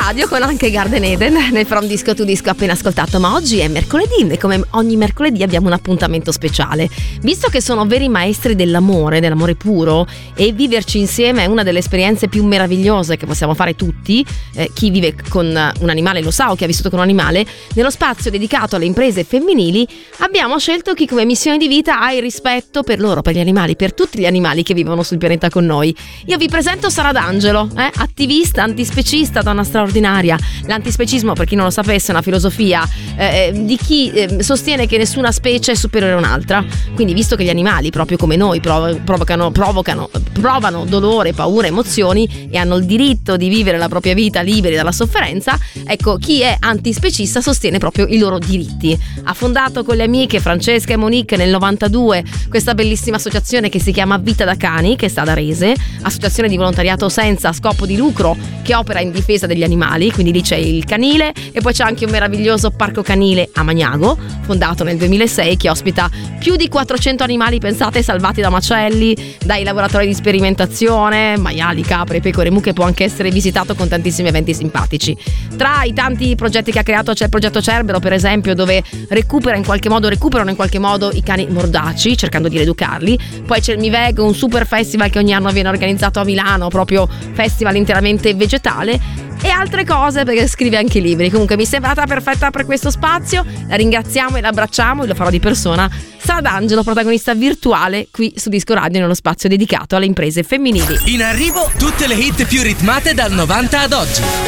radio con anche Garden Eden nel From Disco to Disco appena ascoltato. Ma oggi è mercoledì e come ogni mercoledì abbiamo un appuntamento speciale. Visto che sono veri maestri dell'amore puro, e viverci insieme è una delle esperienze più meravigliose che possiamo fare tutti, chi vive con un animale lo sa, o chi ha vissuto con un animale, nello spazio dedicato alle imprese femminili abbiamo scelto chi come missione di vita ha il rispetto per loro, per gli animali, per tutti gli animali che vivono sul pianeta con noi. Io vi presento Sara D'Angelo, attivista, antispecista, donna straordinaria. L'antispecismo, per chi non lo sapesse, è una filosofia di chi sostiene che nessuna specie è superiore a un'altra. Quindi, visto che gli animali, proprio come noi, provano dolore, paura, emozioni e hanno il diritto di vivere la propria vita liberi dalla sofferenza, ecco, chi è antispecista sostiene proprio i loro diritti. Ha fondato con le amiche Francesca e Monique nel 92 questa bellissima associazione che si chiama Vita da Cani, che sta ad Arese, associazione di volontariato senza scopo di lucro che opera in difesa degli animali. Quindi lì c'è il canile e poi c'è anche un meraviglioso parco canile a Magnago, fondato nel 2006, che ospita più di 400 animali, pensate, salvati da macelli, dai laboratori di sperimentazione, maiali, capre, pecore, mucche. Può anche essere visitato con tantissimi eventi simpatici. Tra i tanti progetti che ha creato c'è il progetto Cerbero, per esempio, dove recuperano in qualche modo i cani mordaci, cercando di rieducarli. Poi c'è il Miveg, un super festival che ogni anno viene organizzato a Milano, proprio festival interamente vegetale, e altre cose, perché scrive anche libri. Comunque mi è sembrata perfetta per questo spazio. La ringraziamo e la abbracciamo, e lo farò di persona, Sara D'Angelo, protagonista virtuale qui su Disco Radio, nello spazio dedicato alle imprese femminili. In arrivo tutte le hit più ritmate dal 90 ad oggi.